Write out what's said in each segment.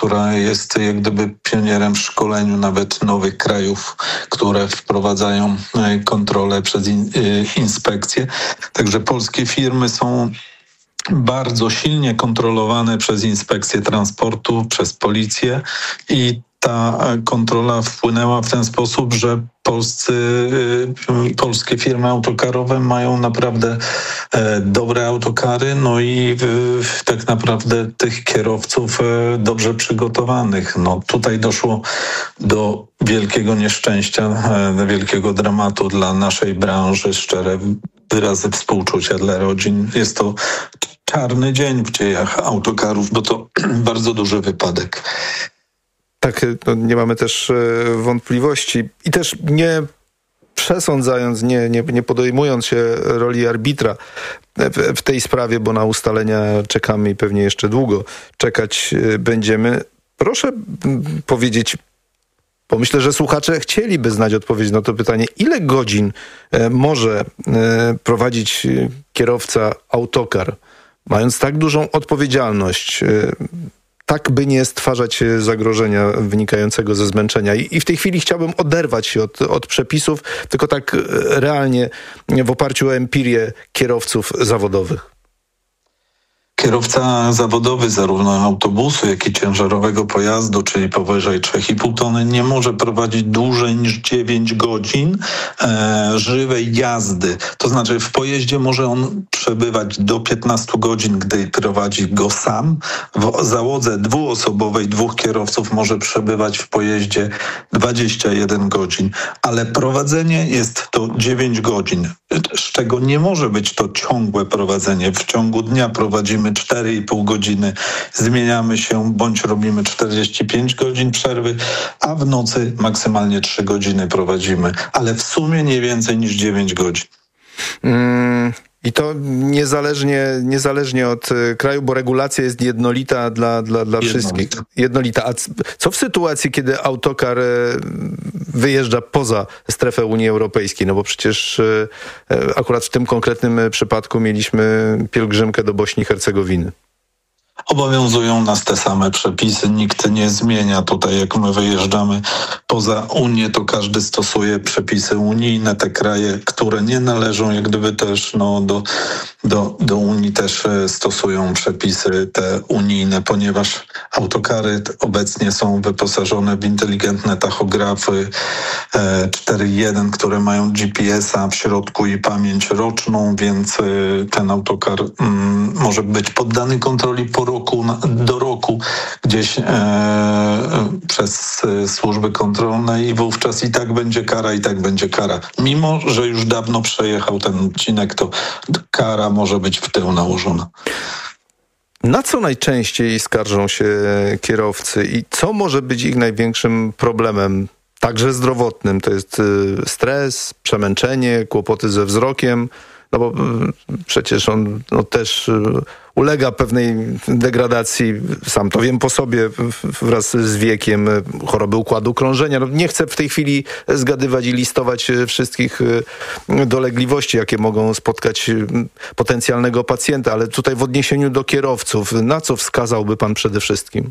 która jest jak gdyby pionierem w szkoleniu nawet nowych krajów, które wprowadzają kontrolę przez inspekcje. Także polskie firmy są bardzo silnie kontrolowane przez Inspekcję Transportu, przez policję i ta kontrola wpłynęła w ten sposób, że polskie firmy autokarowe mają naprawdę dobre autokary, no i tak naprawdę tych kierowców dobrze przygotowanych. No tutaj doszło do wielkiego nieszczęścia, wielkiego dramatu dla naszej branży. Szczere wyrazy współczucia dla rodzin. Jest to czarny dzień w dziejach autokarów, bo to bardzo duży wypadek. Tak, no nie mamy też wątpliwości i też nie przesądzając, nie podejmując się roli arbitra w tej sprawie, bo na ustalenia czekamy i pewnie jeszcze długo czekać będziemy. Proszę powiedzieć, bo myślę, że słuchacze chcieliby znać odpowiedź na to pytanie, ile godzin może prowadzić kierowca autokar, mając tak dużą odpowiedzialność, tak by nie stwarzać zagrożenia wynikającego ze zmęczenia. I w tej chwili chciałbym oderwać się od przepisów, tylko tak realnie w oparciu o empirię kierowców zawodowych. Kierowca zawodowy zarówno autobusu, jak i ciężarowego pojazdu, czyli powyżej 3,5 tony, nie może prowadzić dłużej niż 9 godzin żywej jazdy. To znaczy w pojeździe może on przebywać do 15 godzin, gdy prowadzi go sam. W załodze dwuosobowej 2 kierowców może przebywać w pojeździe 21 godzin, ale prowadzenie jest to 9 godzin, z czego nie może być to ciągłe prowadzenie. W ciągu dnia prowadzimy 4,5 godziny, zmieniamy się, bądź robimy 45 godzin przerwy, a w nocy maksymalnie 3 godziny prowadzimy, ale w sumie nie więcej niż 9 godzin. I to niezależnie od kraju, bo regulacja jest jednolita dla wszystkich. Jednolita. A co w sytuacji, kiedy autokar wyjeżdża poza strefę Unii Europejskiej? No bo przecież akurat w tym konkretnym przypadku mieliśmy pielgrzymkę do Bośni i Hercegowiny. Obowiązują nas te same przepisy, nikt nie zmienia tutaj, jak my wyjeżdżamy poza Unię, to każdy stosuje przepisy unijne. Te kraje, które nie należą jak gdyby też do Unii, też stosują przepisy te unijne, ponieważ autokary obecnie są wyposażone w inteligentne tachografy 4.1, które mają GPS-a w środku i pamięć roczną, więc ten autokar może być poddany kontroli do roku gdzieś przez służby kontrolne i wówczas i tak będzie kara. Mimo że już dawno przejechał ten odcinek, to kara może być w tył nałożona. Na co najczęściej skarżą się kierowcy i co może być ich największym problemem, także zdrowotnym? To jest stres, przemęczenie, kłopoty ze wzrokiem, no bo przecież on też ulega pewnej degradacji, sam to wiem po sobie, wraz z wiekiem, choroby układu krążenia. No nie chcę w tej chwili zgadywać i listować wszystkich dolegliwości, jakie mogą spotkać potencjalnego pacjenta, ale tutaj w odniesieniu do kierowców, na co wskazałby pan przede wszystkim?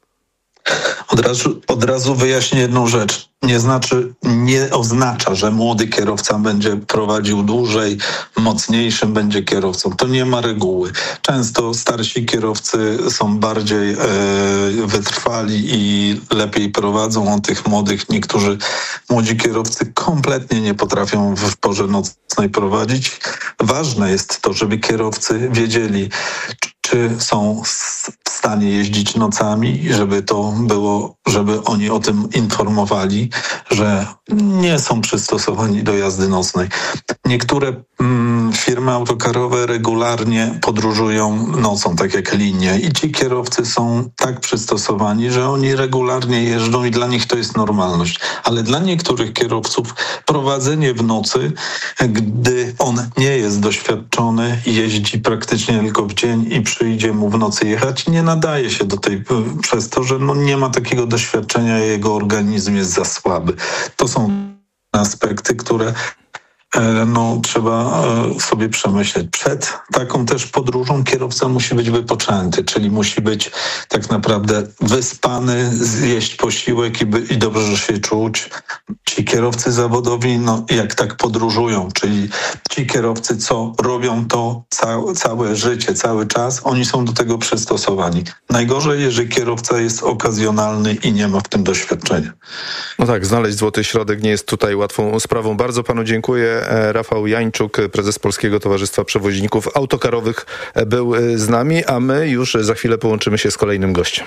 Od razu wyjaśnię jedną rzecz. Nie oznacza, że młody kierowca będzie prowadził dłużej, mocniejszym będzie kierowcą. To nie ma reguły. Często starsi kierowcy są bardziej wytrwali i lepiej prowadzą od tych młodych. Młodzi kierowcy kompletnie nie potrafią w porze nocnej prowadzić. Ważne jest to, żeby kierowcy wiedzieli, czy są w stanie jeździć nocami, żeby oni o tym informowali, że nie są przystosowani do jazdy nocnej. Niektóre firmy autokarowe regularnie podróżują nocą, tak jak linie, i ci kierowcy są tak przystosowani, że oni regularnie jeżdżą i dla nich to jest normalność. Ale dla niektórych kierowców prowadzenie w nocy, gdy on nie jest doświadczony, jeździ praktycznie tylko w dzień i przyjdzie mu w nocy jechać, nie nadaje się do tej, przez to, że nie ma takiego doświadczenia, jego organizm jest za słaby. To są aspekty, które Trzeba sobie przemyśleć. Przed taką też podróżą kierowca musi być wypoczęty, czyli musi być tak naprawdę wyspany, zjeść posiłek i dobrze się czuć. Ci kierowcy zawodowi, jak tak podróżują, czyli ci kierowcy, co robią to całe życie, cały czas, oni są do tego przystosowani. Najgorzej, jeżeli kierowca jest okazjonalny i nie ma w tym doświadczenia. No tak, znaleźć złoty środek nie jest tutaj łatwą sprawą. Bardzo panu dziękuję. Rafał Jańczuk, prezes Polskiego Towarzystwa Przewoźników Autokarowych, był z nami, a my już za chwilę połączymy się z kolejnym gościem.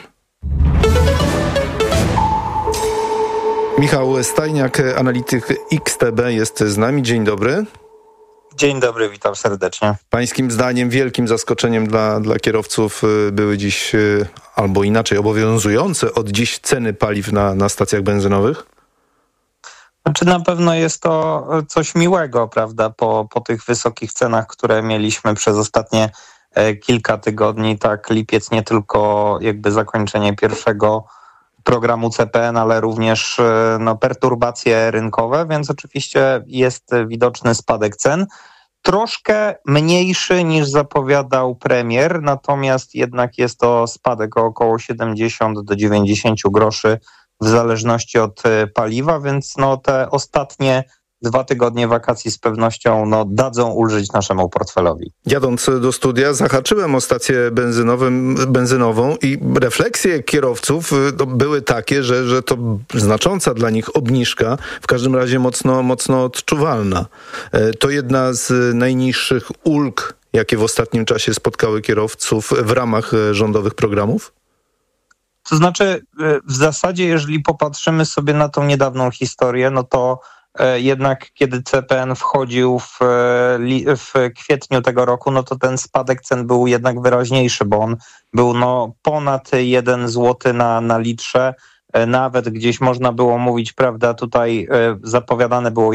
Michał Stajniak, analityk XTB, jest z nami. Dzień dobry. Dzień dobry, witam serdecznie. Pańskim zdaniem wielkim zaskoczeniem dla kierowców były dziś, albo inaczej, obowiązujące od dziś ceny paliw na stacjach benzynowych? Znaczy na pewno jest to coś miłego, prawda, po tych wysokich cenach, które mieliśmy przez ostatnie kilka tygodni. Tak, lipiec nie tylko jakby zakończenie pierwszego programu CPN, ale również perturbacje rynkowe, więc oczywiście jest widoczny spadek cen. Troszkę mniejszy niż zapowiadał premier, natomiast jednak jest to spadek o około 70 do 90 groszy w zależności od paliwa, więc te ostatnie 2 tygodnie wakacji z pewnością dadzą ulżyć naszemu portfelowi. Jadąc do studia zahaczyłem o stację benzynową i refleksje kierowców były takie, że to znacząca dla nich obniżka, w każdym razie mocno odczuwalna. To jedna z najniższych ulg, jakie w ostatnim czasie spotkały kierowców w ramach rządowych programów? To znaczy, w zasadzie, jeżeli popatrzymy sobie na tą niedawną historię, to jednak kiedy CPN wchodził w kwietniu tego roku, to ten spadek cen był jednak wyraźniejszy, bo on był ponad 1 zł na litrze. Nawet gdzieś można było mówić, prawda, tutaj zapowiadane było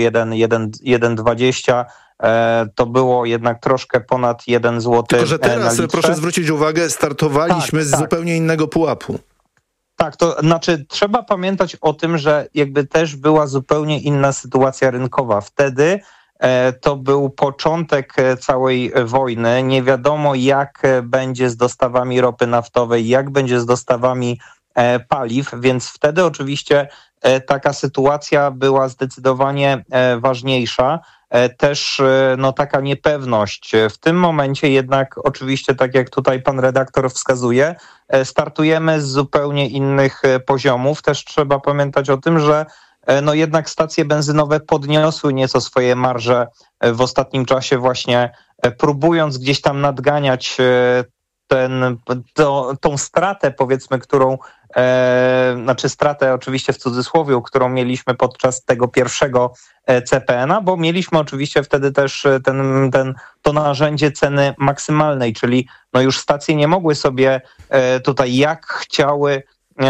1,20, to było jednak troszkę ponad 1 zł. Tylko że teraz, proszę zwrócić uwagę, startowaliśmy z zupełnie innego pułapu. Tak, to znaczy trzeba pamiętać o tym, że jakby też była zupełnie inna sytuacja rynkowa. Wtedy to był początek całej wojny. Nie wiadomo, jak będzie z dostawami ropy naftowej, jak będzie z dostawami paliw, więc wtedy oczywiście taka sytuacja była zdecydowanie ważniejsza. Też taka niepewność. W tym momencie jednak oczywiście, tak jak tutaj pan redaktor wskazuje, startujemy z zupełnie innych poziomów. Też trzeba pamiętać o tym, że jednak stacje benzynowe podniosły nieco swoje marże w ostatnim czasie, właśnie próbując gdzieś tam nadganiać tą stratę, powiedzmy, którą stratę oczywiście w cudzysłowie, którą mieliśmy podczas tego pierwszego CPN-a, bo mieliśmy oczywiście wtedy też to narzędzie ceny maksymalnej, czyli już stacje nie mogły sobie tutaj jak chciały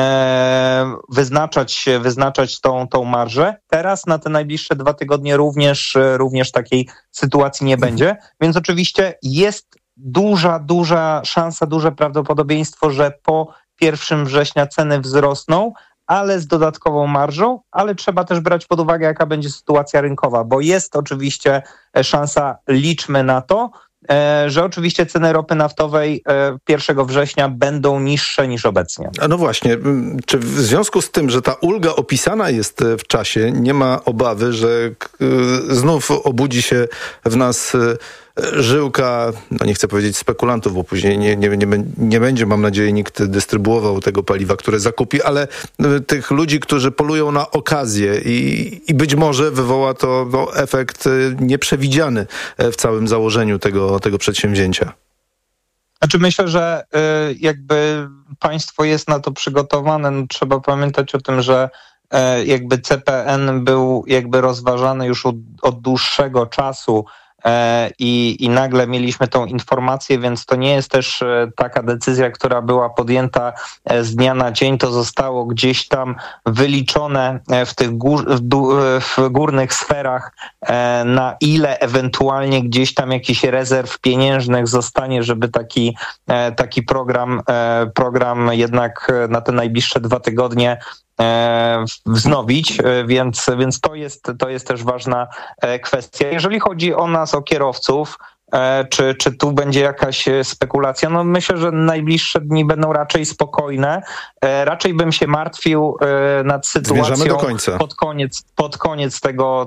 wyznaczać tą marżę. Teraz na te najbliższe 2 tygodnie również takiej sytuacji nie będzie, więc oczywiście jest duża szansa, duże prawdopodobieństwo, że po 1 września ceny wzrosną, ale z dodatkową marżą, ale trzeba też brać pod uwagę, jaka będzie sytuacja rynkowa, bo jest oczywiście szansa, liczmy na to, że oczywiście ceny ropy naftowej 1 września będą niższe niż obecnie. No właśnie, czy w związku z tym, że ta ulga opisana jest w czasie, nie ma obawy, że znów obudzi się w nas żyłka, nie chcę powiedzieć spekulantów, bo później nie będzie, mam nadzieję, nikt dystrybuował tego paliwa, które zakupi, ale tych ludzi, którzy polują na okazję i być może wywoła to efekt nieprzewidziany w całym założeniu tego przedsięwzięcia. Znaczy myślę, że jakby państwo jest na to przygotowane. Trzeba pamiętać o tym, że jakby CPN był jakby rozważany już od dłuższego czasu, i nagle mieliśmy tą informację, więc to nie jest też taka decyzja, która była podjęta z dnia na dzień. To zostało gdzieś tam wyliczone w tych w górnych sferach, na ile ewentualnie gdzieś tam jakiś rezerw pieniężnych zostanie, żeby taki program jednak na te najbliższe 2 tygodnie wznowić, więc to jest też ważna kwestia. Jeżeli chodzi o nas, o kierowców, czy tu będzie jakaś spekulacja? No myślę, że najbliższe dni będą raczej spokojne. Raczej bym się martwił nad sytuacją pod koniec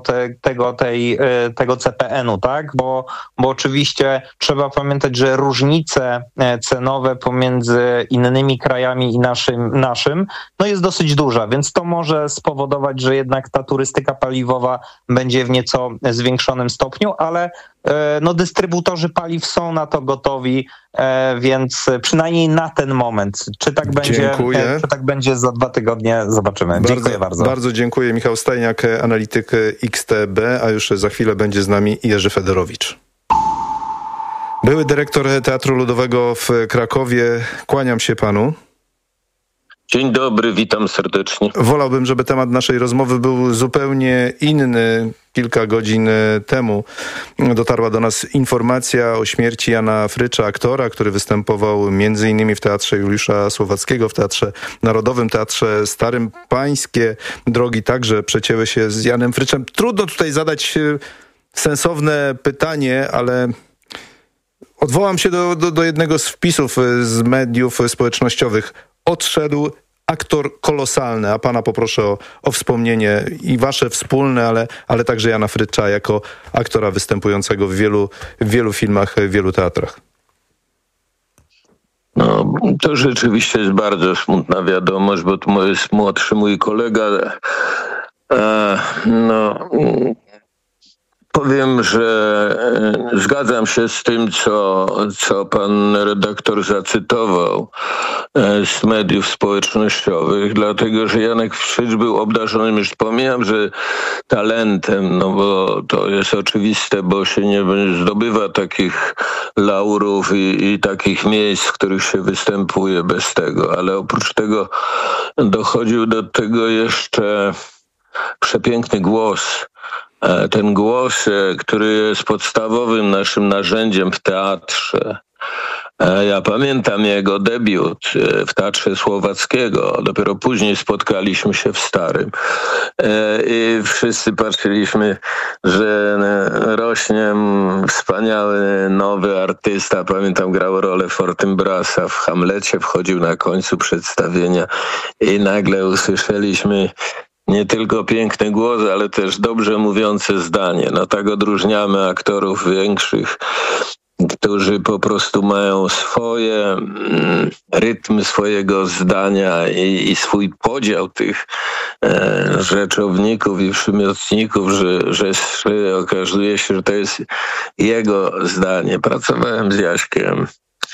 tego CPN-u, tak? Bo oczywiście trzeba pamiętać, że różnice cenowe pomiędzy innymi krajami i naszym no jest dosyć duża, więc to może spowodować, że jednak ta turystyka paliwowa będzie w nieco zwiększonym stopniu, ale no dystrybutorzy paliw są na to gotowi, więc przynajmniej na ten moment. Czy tak będzie za 2 tygodnie, zobaczymy. Dziękuję bardzo. Bardzo dziękuję. Michał Stajniak, analityk XTB, a już za chwilę będzie z nami Jerzy Federowicz. Były dyrektor Teatru Ludowego w Krakowie. Kłaniam się panu. Dzień dobry, witam serdecznie. Wolałbym, żeby temat naszej rozmowy był zupełnie inny. Kilka godzin temu dotarła do nas informacja o śmierci Jana Frycza, aktora, który występował m.in. w Teatrze Juliusza Słowackiego, w Teatrze Narodowym, Teatrze Starym. Pańskie drogi także przecięły się z Janem Fryczem. Trudno tutaj zadać sensowne pytanie, ale odwołam się do jednego z wpisów z mediów społecznościowych. Odszedł aktor kolosalny, a pana poproszę o wspomnienie i wasze wspólne, ale także Jana Frycza jako aktora występującego w wielu filmach, w wielu teatrach. No, to rzeczywiście jest bardzo smutna wiadomość, bo to jest młodszy mój kolega. Powiem, że zgadzam się z tym, co pan redaktor zacytował z mediów społecznościowych, dlatego że Janek Frycz był obdarzony, już wspomniałem, że talentem, no bo to jest oczywiste, bo się nie zdobywa takich laurów i takich miejsc, w których się występuje bez tego, ale oprócz tego dochodził do tego jeszcze przepiękny głos. Ten głos, który jest podstawowym naszym narzędziem w teatrze. Ja pamiętam jego debiut w Teatrze Słowackiego. Dopiero później spotkaliśmy się w Starym. I wszyscy patrzyliśmy, że rośnie wspaniały, nowy artysta. Pamiętam, grał rolę Fortynbrasa w Hamlecie, wchodził na końcu przedstawienia i nagle usłyszeliśmy nie tylko piękny głos, ale też dobrze mówiące zdanie. No tak odróżniamy aktorów większych, którzy po prostu mają swoje rytm swojego zdania i swój podział tych rzeczowników i przymiotników, że okazuje się, że to jest jego zdanie. Pracowałem z Jaśkiem.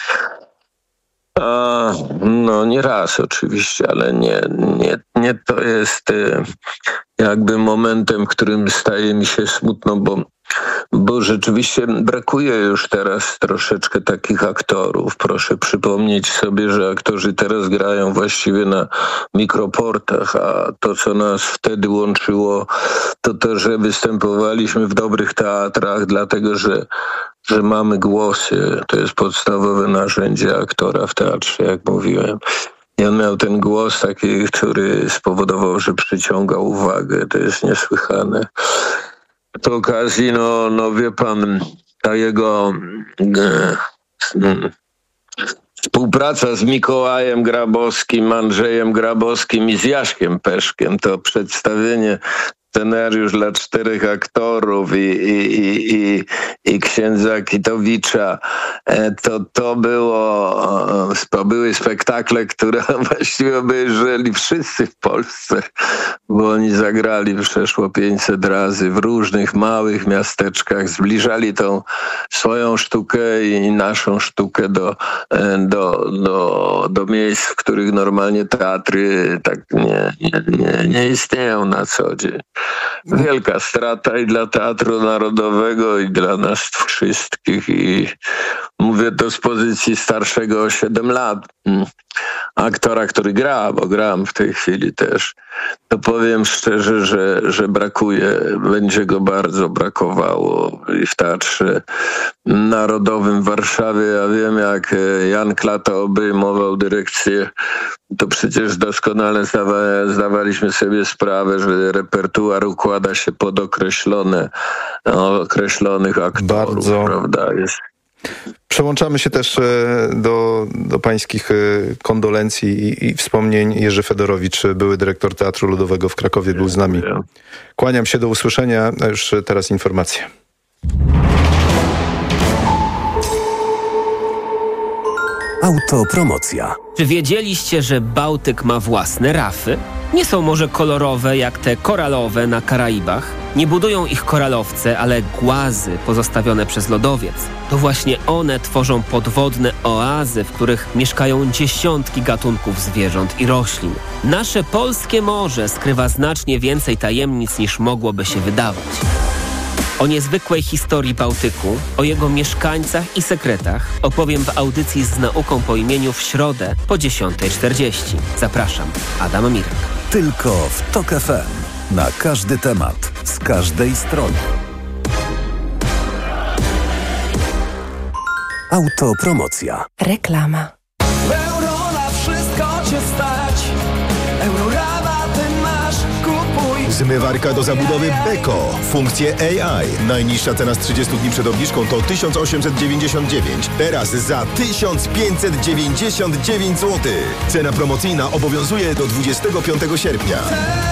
No nie raz oczywiście, ale nie to jest jakby momentem, w którym staje mi się smutno, bo rzeczywiście brakuje już teraz troszeczkę takich aktorów. Proszę przypomnieć sobie, że aktorzy teraz grają właściwie na mikroportach, a to, co nas wtedy łączyło, to, że występowaliśmy w dobrych teatrach, dlatego, że mamy głosy. To jest podstawowe narzędzie aktora w teatrze, jak mówiłem. I on miał ten głos taki, który spowodował, że przyciągał uwagę. To jest niesłychane. Przy okazji, no wie pan, ta jego współpraca z Mikołajem Grabowskim, Andrzejem Grabowskim i z Jaśkiem Peszkiem, to przedstawienie, scenariusz dla 4 aktorów i księdza Kitowicza, to były spektakle, które właściwie obejrzeli wszyscy w Polsce, bo oni zagrali przeszło 500 razy w różnych małych miasteczkach, zbliżali tą swoją sztukę i naszą sztukę do miejsc, w których normalnie teatry tak nie istnieją na co dzień. wielka strata i dla Teatru Narodowego, i dla nas wszystkich. I mówię to z pozycji starszego o 7 lat. Aktora, który gra, bo gram w tej chwili też, to powiem szczerze, że brakuje, będzie go bardzo brakowało i w Teatrze Narodowym w Warszawie. Ja wiem, jak Jan Klata obejmował dyrekcję, to przecież doskonale zdawaliśmy sobie sprawę, że repertuar układa się pod określonych aktorów, Bardzo. prawda? Przełączamy się też do pańskich kondolencji i wspomnień. Jerzy Fedorowicz, były dyrektor Teatru Ludowego w Krakowie, był z nami. Kłaniam się, do usłyszenia, a już teraz informacje. Autopromocja. Czy wiedzieliście, że Bałtyk ma własne rafy? Nie są może kolorowe jak te koralowe na Karaibach. Nie budują ich koralowce, ale głazy pozostawione przez lodowiec. To właśnie one tworzą podwodne oazy, w których mieszkają dziesiątki gatunków zwierząt i roślin. Nasze polskie morze skrywa znacznie więcej tajemnic niż mogłoby się wydawać. O niezwykłej historii Bałtyku, o jego mieszkańcach i sekretach opowiem w audycji z nauką po imieniu w środę po 10:40. Zapraszam, Adam Mirek. Tylko w TOK FM. Na każdy temat, z każdej strony. Autopromocja. Reklama. Euro na wszystko cię stać. Eurorabaty masz, kupuj. Zmywarka do zabudowy Beko. Funkcje AI. Najniższa cena z 30 dni przed obniżką to 1899. Teraz za 1599 zł. Cena promocyjna obowiązuje do 25 sierpnia.